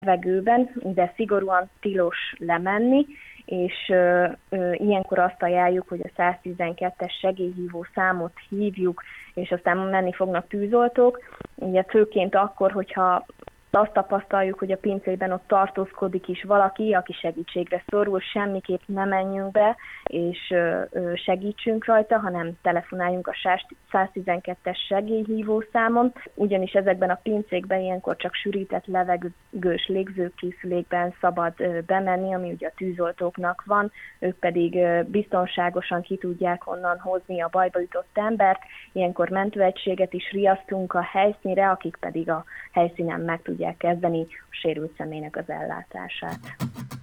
levegőben, de szigorúan tilos lemenni, és ilyenkor azt ajánljuk, hogy a 112-es segélyhívó számot hívjuk, és aztán menni fognak tűzoltók. Ugye főként akkor, hogyha azt tapasztaljuk, hogy a pincében ott tartózkodik is valaki, aki segítségre szorul, semmiképp nem menjünk be, és segítsünk rajta, hanem telefonáljunk a 112-es segélyhívó számon, ugyanis ezekben a pincékben ilyenkor csak sűrített levegős légzőkészülékben szabad bemenni, ami ugye a tűzoltóknak van, ők pedig biztonságosan ki tudják onnan hozni a bajba jutott embert, ilyenkor mentőegységet is riasztunk a helyszínre, akik pedig a helyszínen meg tudják kezdeni a sérült személynek az ellátását.